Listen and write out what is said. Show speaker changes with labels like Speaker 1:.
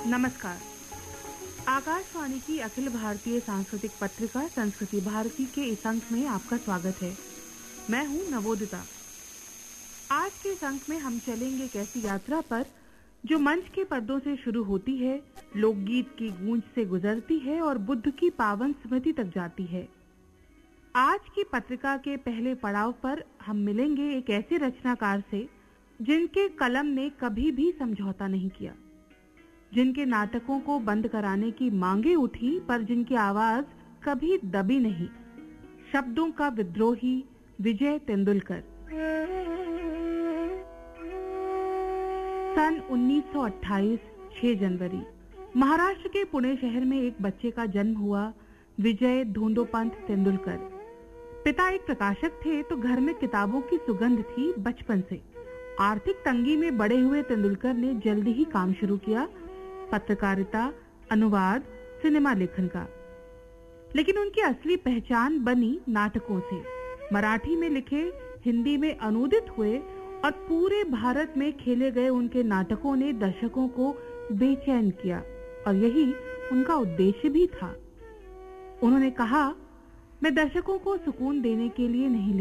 Speaker 1: नमस्कार। आकाशवाणी की अखिल भारतीय सांस्कृतिक पत्रिका संस्कृति भारती के इस अंक में आपका स्वागत है। मैं हूं नवोदिता। आज के इस अंक में हम चलेंगे एक ऐसी यात्रा पर जो मंच के पर्दों से शुरू होती है, लोकगीत की गूंज से गुजरती है और बुद्ध की पावन स्मृति तक जाती है। आज की पत्रिका के पहले पड़ाव पर हम मिलेंगे एक ऐसे रचनाकार से जिनके कलम ने कभी भी समझौता नहीं किया, जिनके नाटकों को बंद कराने की मांगे उठी पर जिनकी आवाज कभी दबी नहीं। शब्दों का विद्रोही विजय तेंदुलकर। सन 1928 6 जनवरी महाराष्ट्र के पुणे शहर में एक बच्चे का जन्म हुआ, विजय धोंडोपंत तेंदुलकर। पिता एक प्रकाशक थे तो घर में किताबों की सुगंध थी बचपन से। आर्थिक तंगी में बड़े हुए तेंदुलकर ने जल्दी ही काम शुरू किया, पत्रकारिता, अनुवाद, सिनेमा लेखन का। लेकिन उनकी असली पहचान बनी नाटकों से। मराठी में लिखे, हिंदी में अनुदित हुए और पूरे भारत में खेले गए उनके नाटकों ने दर्शकों को बेचैन किया और यही उनका उद्देश्य भी था। उन्होंने कहा, मैं दर्शकों को सुकून देने के लिए नहीं